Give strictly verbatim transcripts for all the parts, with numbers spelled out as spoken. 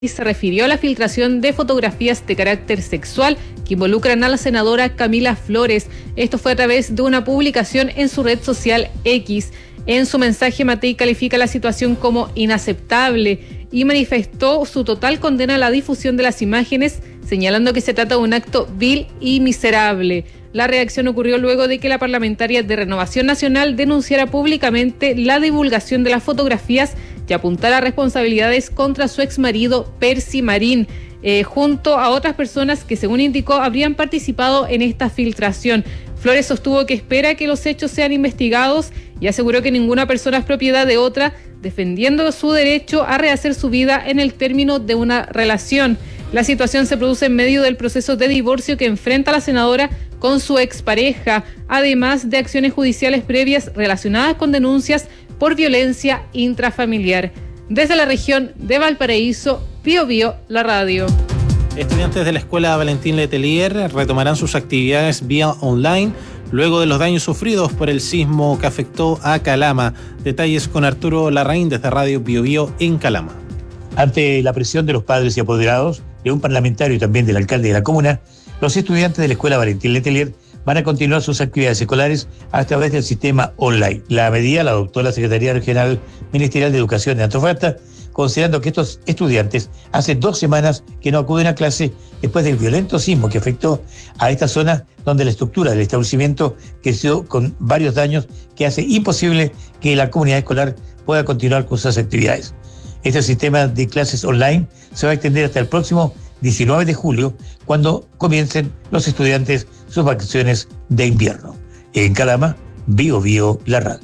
y se refirió a la filtración de fotografías de carácter sexual que involucran a la senadora Camila Flores. Esto fue a través de una publicación en su red social X. En su mensaje, Matei califica la situación como inaceptable y manifestó su total condena a la difusión de las imágenes, señalando que se trata de un acto vil y miserable. La reacción ocurrió luego de que la parlamentaria de Renovación Nacional denunciara públicamente la divulgación de las fotografías y apuntara a responsabilidades contra su exmarido Percy Marín, eh, junto a otras personas que, según indicó, habrían participado en esta filtración. Flores sostuvo que espera que los hechos sean investigados y aseguró que ninguna persona es propiedad de otra, defendiendo su derecho a rehacer su vida en el término de una relación. La situación se produce en medio del proceso de divorcio que enfrenta la senadora con su expareja, además de acciones judiciales previas relacionadas con denuncias por violencia intrafamiliar. Desde la región de Valparaíso, Bío Bío, la radio. Estudiantes de la Escuela Valentín Letelier retomarán sus actividades vía online luego de los daños sufridos por el sismo que afectó a Calama. Detalles con Arturo Larraín desde Radio Bío Bío en Calama. Ante la presión de los padres y apoderados, de un parlamentario y también del alcalde de la comuna, los estudiantes de la Escuela Valentín Letelier van a continuar sus actividades escolares a través del sistema online. La medida la adoptó la Secretaría Regional Ministerial de Educación de Antofagasta, considerando que estos estudiantes hace dos semanas que no acuden a clase después del violento sismo que afectó a esta zona donde la estructura del establecimiento creció con varios daños que hace imposible que la comunidad escolar pueda continuar con sus actividades. Este sistema de clases online se va a extender hasta el próximo diecinueve de julio, cuando comiencen los estudiantes sus vacaciones de invierno. En Calama, Bío Bío, la radio.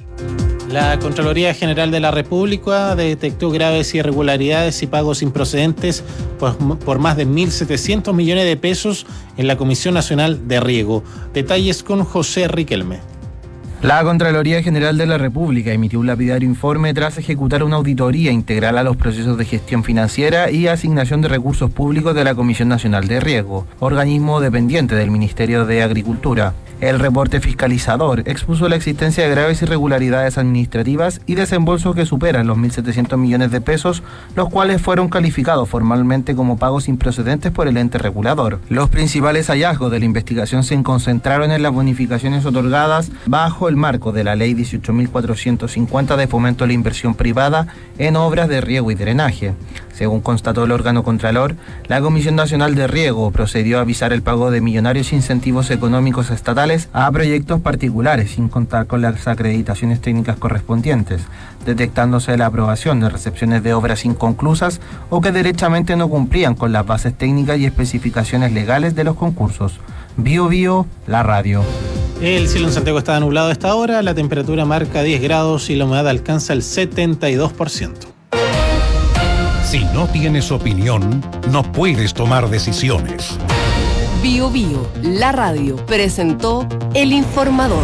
La Contraloría General de la República detectó graves irregularidades y pagos improcedentes por, por más de mil setecientos millones de pesos en la Comisión Nacional de Riego. Detalles con José Riquelme. La Contraloría General de la República emitió un lapidario informe tras ejecutar una auditoría integral a los procesos de gestión financiera y asignación de recursos públicos de la Comisión Nacional de Riego, organismo dependiente del Ministerio de Agricultura. El reporte fiscalizador expuso la existencia de graves irregularidades administrativas y desembolsos que superan los mil setecientos millones de pesos, los cuales fueron calificados formalmente como pagos improcedentes por el ente regulador. Los principales hallazgos de la investigación se concentraron en las bonificaciones otorgadas bajo el marco de la Ley dieciocho mil cuatrocientos cincuenta de fomento a la inversión privada en obras de riego y drenaje. Según constató el órgano contralor, la Comisión Nacional de Riego procedió a avisar el pago de millonarios incentivos económicos estatales a proyectos particulares sin contar con las acreditaciones técnicas correspondientes, detectándose la aprobación de recepciones de obras inconclusas o que derechamente no cumplían con las bases técnicas y especificaciones legales de los concursos. Bío Bío, la radio. El cielo en Santiago está nublado a esta hora, la temperatura marca diez grados y la humedad alcanza el setenta y dos por ciento. Si no tienes opinión, no puedes tomar decisiones. Bío Bío, la radio, presentó El Informador.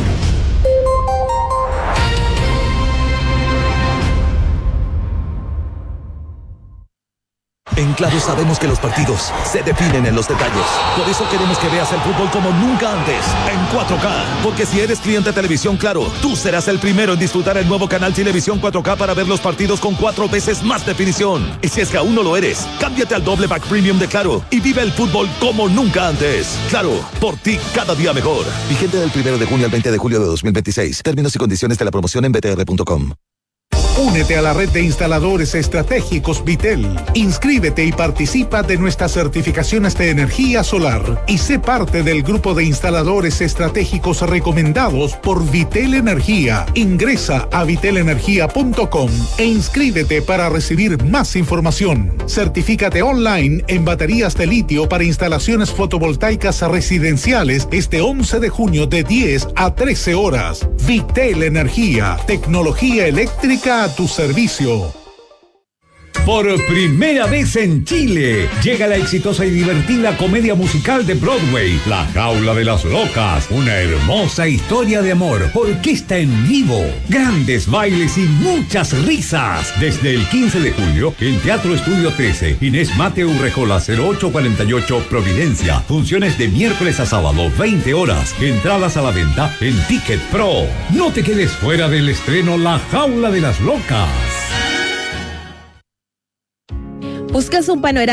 En Claro sabemos que los partidos se definen en los detalles. Por eso queremos que veas el fútbol como nunca antes, en cuatro K. Porque si eres cliente de Televisión Claro, tú serás el primero en disfrutar el nuevo canal Televisión cuatro K para ver los partidos con cuatro veces más definición. Y si es que aún no lo eres, cámbiate al doble pack premium de Claro y vive el fútbol como nunca antes. Claro, por ti cada día mejor. Vigente del primero de junio al veinte de julio de dos mil veintiséis. Términos y condiciones de la promoción en b t r punto com. Únete a la red de instaladores estratégicos Vitel. Inscríbete y participa de nuestras certificaciones de energía solar y sé parte del grupo de instaladores estratégicos recomendados por Vitel Energía. Ingresa a vitel energía punto com e inscríbete para recibir más información. Certifícate online en baterías de litio para instalaciones fotovoltaicas residenciales este once de junio de diez a trece horas. Vitel Energía, tecnología eléctrica a tu servicio. Por primera vez en Chile, llega la exitosa y divertida comedia musical de Broadway, La Jaula de las Locas, una hermosa historia de amor, orquesta en vivo, grandes bailes y muchas risas. Desde el quince de julio, en Teatro Estudio trece, Inés Mateu Rejola cero ocho cuarenta y ocho, Providencia. Funciones de miércoles a sábado, veinte horas. Entradas a la venta en Ticket Pro. No te quedes fuera del estreno La Jaula de las Locas. ¿Buscas un panorama